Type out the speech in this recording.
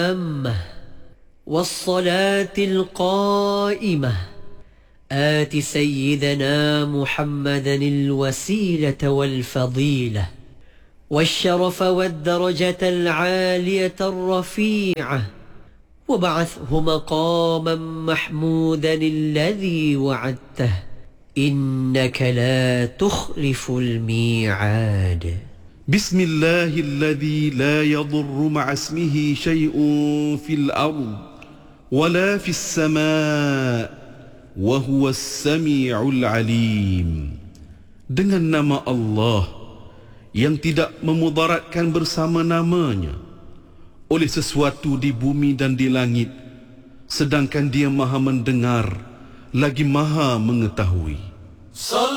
التامة والصلاة القائمة آت سيدنا محمدا الوسيلة والفضيلة والشرف والدرجة العالية الرفيعة وبعثه مقاما محمودا الذي وعدته إنك لا تخلف الميعاد. بسم الله الذي لا يضر مع اسمه شيء في الأرض ولا في السماء وهو السميع العليم. Dengan nama Allah yang tidak memudaratkan bersama namanya oleh sesuatu di bumi dan di langit, sedangkan Dia Maha mendengar lagi Maha mengetahui.